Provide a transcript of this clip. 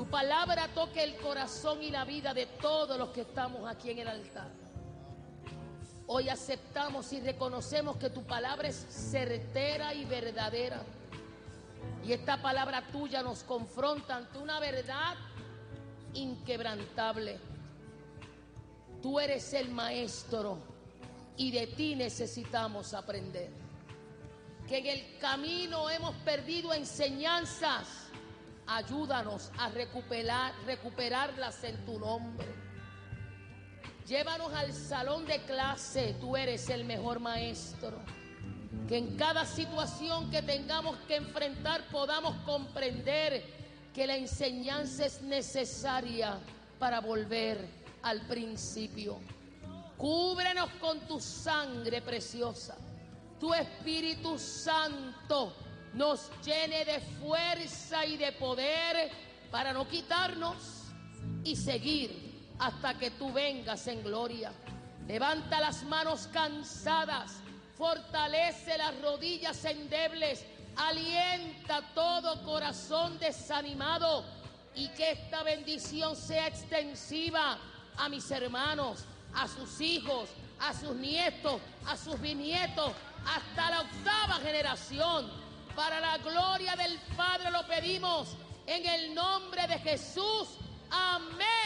tu palabra toque el corazón y la vida de todos los que estamos aquí en el altar. Hoy aceptamos y reconocemos que tu palabra es certera y verdadera. Y esta palabra tuya nos confronta ante una verdad inquebrantable. Tú eres el maestro y de ti necesitamos aprender. Que en el camino hemos perdido enseñanzas. Ayúdanos a recuperarlas en tu nombre. Llévanos al salón de clase, tú eres el mejor maestro. Que en cada situación que tengamos que enfrentar podamos comprender que la enseñanza es necesaria para volver al principio. Cúbrenos con tu sangre preciosa. Tu Espíritu Santo nos llene de fuerza y de poder para no quitarnos y seguir hasta que tú vengas en gloria. Levanta las manos cansadas, fortalece las rodillas endebles, alienta todo corazón desanimado y que esta bendición sea extensiva a mis hermanos, a sus hijos, a sus nietos, a sus bisnietos, hasta la 8ª generación. Para la gloria del Padre lo pedimos en el nombre de Jesús. Amén.